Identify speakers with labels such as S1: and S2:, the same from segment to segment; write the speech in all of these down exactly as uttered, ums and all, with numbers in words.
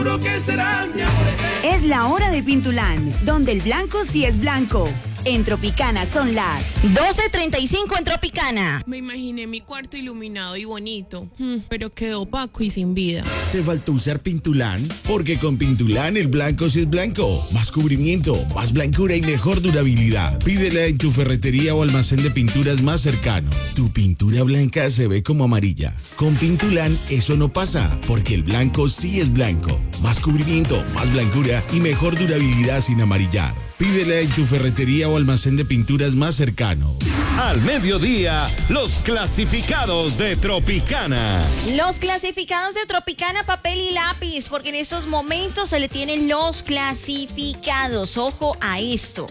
S1: que será mi amor.
S2: Es la hora de Pintulán, donde el blanco sí es blanco. En Tropicana son las
S3: doce treinta y cinco en Tropicana.
S4: Me imaginé mi cuarto iluminado y bonito, pero quedó opaco y sin vida.
S5: ¿Te faltó usar Pintulán? Porque con Pintulán el blanco sí es blanco. Más cubrimiento, más blancura y mejor durabilidad. Pídela en tu ferretería o almacén de pinturas más cercano. Tu pintura blanca se ve como amarilla. Con Pintulán eso no pasa, porque el blanco sí es blanco. Más cubrimiento, más blancura y mejor durabilidad sin amarillar. Pídela en tu ferretería o almacén de pinturas más cercano.
S6: Al mediodía, los clasificados de Tropicana.
S3: Los clasificados de Tropicana, papel y lápiz, porque en estos momentos se le tienen los clasificados. Ojo a esto.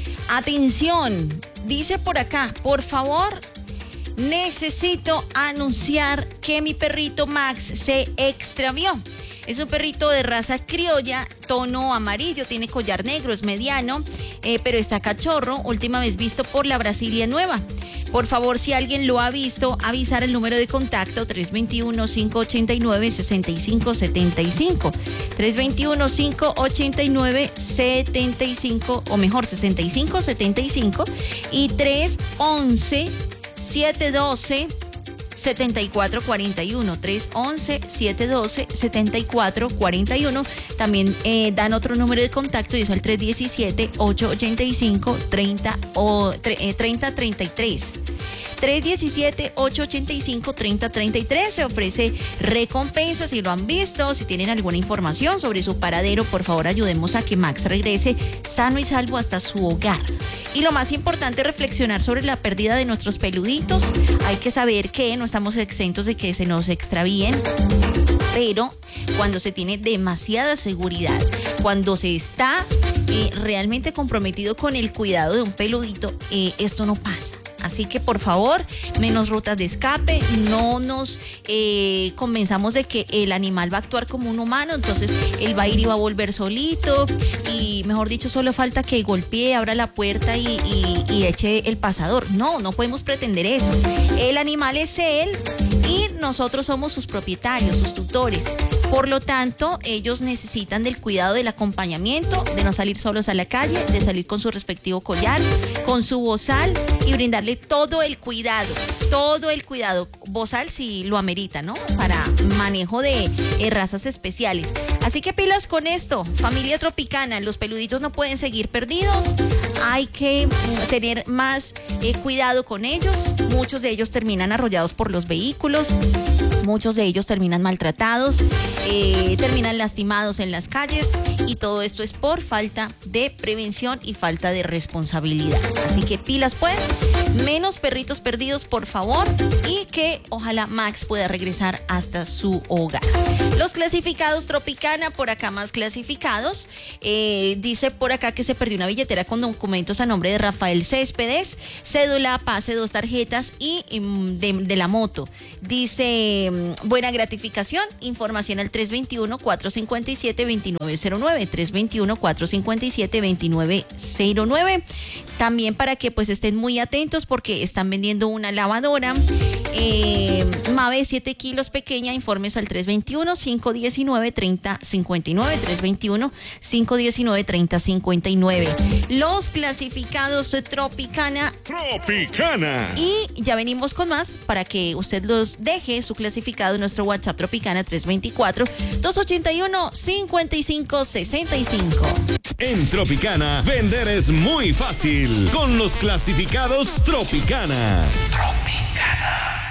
S3: Atención, dice por acá, por favor, necesito anunciar que mi perrito Max se extravió. Es un perrito de raza criolla, tono amarillo, tiene collar negro, es mediano, eh, pero está cachorro, última vez visto por la Brasilia Nueva. Por favor, si alguien lo ha visto, avisar el número de contacto tres dos uno, cinco ocho nueve, seis cinco siete cinco. tres dos uno, cinco ocho nueve, siete cinco, o mejor, sesenta y cinco setenta y cinco. Y tres once, siete doce, setenta y cuatro cuarenta y uno, tres once, siete doce, setenta y cuatro cuarenta y uno. También eh, dan otro número de contacto y es el tres diecisiete, ocho ochenta y cinco, treinta treinta y tres. tres diecisiete, ocho ochenta y cinco, treinta treinta y tres. Se ofrece recompensa si lo han visto, si tienen alguna información sobre su paradero. Por favor, ayudemos a que Max regrese sano y salvo hasta su hogar. Y lo más importante, reflexionar sobre la pérdida de nuestros peluditos. Hay que saber que no estamos exentos de que se nos extravíen, pero cuando se tiene demasiada seguridad, cuando se está eh, realmente comprometido con el cuidado de un peludito, eh, esto no pasa. Así que por favor, menos rutas de escape, no nos eh, convenzamos de que el animal va a actuar como un humano, entonces él va a ir y va a volver solito y mejor dicho, solo falta que golpee, abra la puerta y, y, y eche el pasador. No, no podemos pretender eso. El animal es él y nosotros somos sus propietarios, sus tutores. Por lo tanto, ellos necesitan del cuidado, del acompañamiento, de no salir solos a la calle, de salir con su respectivo collar, con su bozal y brindarle todo el cuidado, todo el cuidado. Bozal si lo amerita, ¿no? Para manejo de eh, razas especiales. Así que pilas con esto, familia Tropicana, los peluditos no pueden seguir perdidos, hay que tener más eh, cuidado con ellos. Muchos de ellos terminan arrollados por los vehículos. Muchos de ellos terminan maltratados, eh, terminan lastimados en las calles y todo esto es por falta de prevención y falta de responsabilidad. Así que pilas pues, menos perritos perdidos por favor y que ojalá Max pueda regresar hasta su hogar. Los clasificados Tropicana, por acá más clasificados, eh, dice por acá que se perdió una billetera con documentos a nombre de Rafael Céspedes, cédula, pase, dos tarjetas y de, de la moto. Dice buena gratificación, información al tres dos uno, cuatro cinco siete, dos nueve cero nueve, tres dos uno, cuatro cinco siete, dos nueve cero nueve. También para que pues estén muy atentos porque están vendiendo una lavadora eh, Mave siete kilos pequeña, informes al tres dos uno, cinco uno nueve, tres cero cinco nueve, tres dos uno, cinco uno nueve, tres cero cinco nueve. Los clasificados Tropicana.
S6: Tropicana.
S3: Y ya venimos con más para que usted los deje su clasificado en nuestro WhatsApp Tropicana tres dos cuatro, dos ocho uno, cinco cinco seis cinco.
S6: En Tropicana, vender es muy fácil con los clasificados Tropicana. Tropicana.